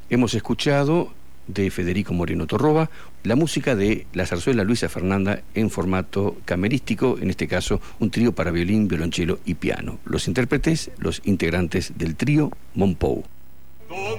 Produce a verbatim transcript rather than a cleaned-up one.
Hemos escuchado de Federico Moreno Torroba la música de la zarzuela Luisa Fernanda en formato camerístico, en este caso un trío para violín, violonchelo y piano. Los intérpretes, los integrantes del trío Monpou.